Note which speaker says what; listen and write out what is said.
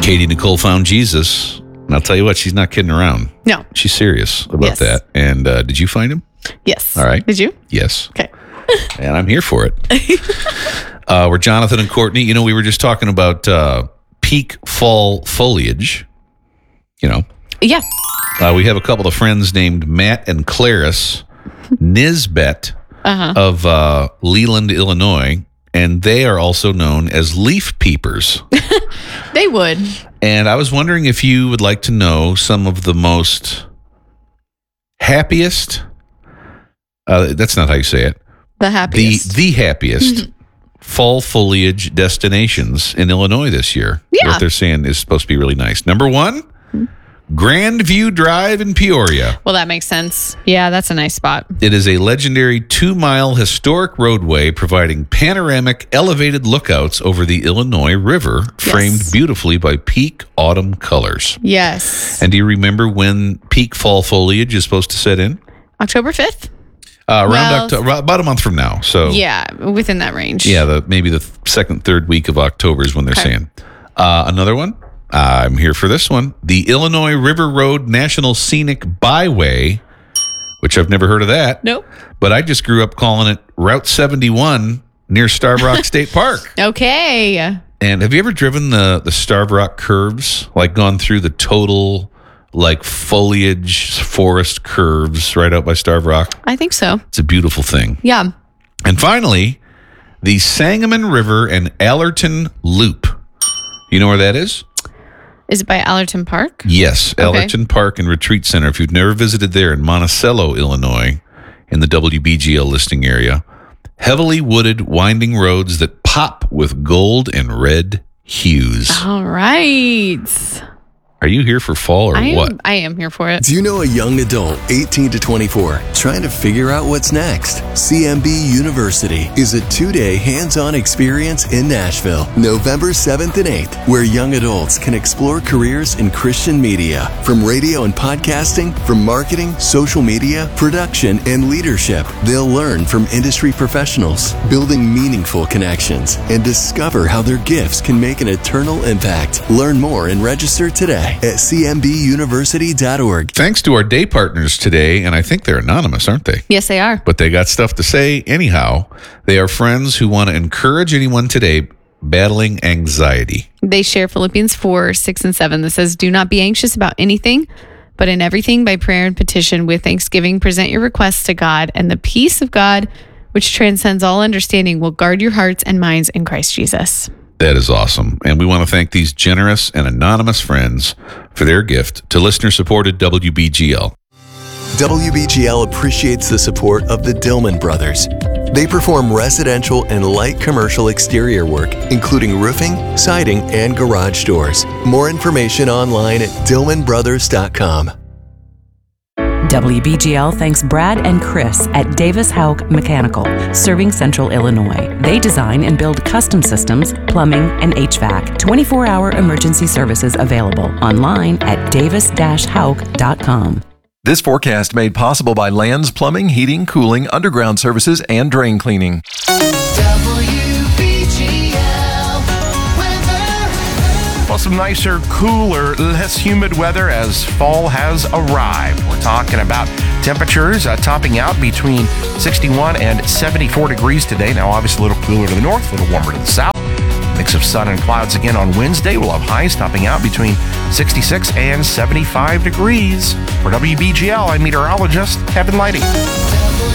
Speaker 1: Katie Nicole found Jesus. And I'll tell you what, she's not kidding around.
Speaker 2: No.
Speaker 1: She's serious about that. And did you find him?
Speaker 2: Yes.
Speaker 1: All right.
Speaker 2: Did you?
Speaker 1: Yes.
Speaker 2: Okay.
Speaker 1: And I'm here for it. We're Jonathan and Courtney. You know, we were just talking about peak fall foliage. You know.
Speaker 2: Yeah.
Speaker 1: We have a couple of friends named Matt and Clarice Nisbet of Leland, Illinois. And they are also known as leaf peepers.
Speaker 2: They would.
Speaker 1: And I was wondering if you would like to know some of the most happiest, that's not how you say it.
Speaker 2: The happiest.
Speaker 1: The happiest fall foliage destinations in Illinois this year.
Speaker 2: Yeah.
Speaker 1: What they're saying is supposed to be really nice. Number one, Grandview Drive in Peoria.
Speaker 2: Well, that makes sense. Yeah, that's a nice spot.
Speaker 1: It is a legendary 2-mile historic roadway providing panoramic elevated lookouts over the Illinois River, framed beautifully by peak autumn colors.
Speaker 2: Yes.
Speaker 1: And do you remember when peak fall foliage is supposed to set in?
Speaker 2: October 5th?
Speaker 1: Around about a month from now. So
Speaker 2: yeah, within that range.
Speaker 1: Yeah, maybe the second, third week of October is when they're saying. Another one. I'm here for this one. The Illinois River Road National Scenic Byway, which I've never heard of that.
Speaker 2: Nope.
Speaker 1: But I just grew up calling it Route 71 near Starved Rock State Park.
Speaker 2: Okay.
Speaker 1: And have you ever driven the Starved Rock curves? Like gone through the total like foliage forest curves right out by Starved Rock?
Speaker 2: I think so.
Speaker 1: It's a beautiful thing.
Speaker 2: Yeah.
Speaker 1: And finally, the Sangamon River and Allerton Loop. You know where that is?
Speaker 2: Is it by Allerton Park?
Speaker 1: Yes, Allerton Park and Retreat Center. If you've never visited there in Monticello, Illinois, in the WBGL listing area, heavily wooded, winding roads that pop with gold and red hues.
Speaker 2: All right.
Speaker 1: Are you here for fall or what?
Speaker 2: I am here for it.
Speaker 3: Do you know a young adult, 18 to 24, trying to figure out what's next? CMB University is a 2-day hands-on experience in Nashville, November 7th and 8th, where young adults can explore careers in Christian media, from radio and podcasting, from marketing, social media, production, and leadership. They'll learn from industry professionals, building meaningful connections, and discover how their gifts can make an eternal impact. Learn more and register today at cmbuniversity.org.
Speaker 1: Thanks to our day partners today, and I think they're anonymous, aren't they?
Speaker 2: Yes, they are.
Speaker 1: But they got stuff to say anyhow. They are friends who want to encourage anyone today battling anxiety.
Speaker 2: They share Philippians 4:6-7 that says, "Do not be anxious about anything, but in everything by prayer and petition with thanksgiving present your requests to God, and the peace of God, which transcends all understanding, will guard your hearts and minds in Christ Jesus."
Speaker 1: That is awesome. And we want to thank these generous and anonymous friends for their gift to listener-supported WBGL.
Speaker 3: WBGL appreciates the support of the Dillman Brothers. They perform residential and light commercial exterior work, including roofing, siding, and garage doors. More information online at dillmanbrothers.com.
Speaker 4: WBGL thanks Brad and Chris at Davis Hauk Mechanical, serving Central Illinois. They design and build custom systems, plumbing, and HVAC. 24-hour emergency services available online at davis-hauk.com.
Speaker 5: This forecast made possible by Lands Plumbing, Heating, Cooling, Underground Services, and Drain Cleaning.
Speaker 6: Well, some nicer, cooler, less humid weather as fall has arrived. We're talking about temperatures topping out between 61 and 74 degrees today. Now, obviously, a little cooler to the north, a little warmer to the south. Mix of sun and clouds again on Wednesday. We'll have highs topping out between 66 and 75 degrees. For WBGL, I'm meteorologist Kevin Lighty.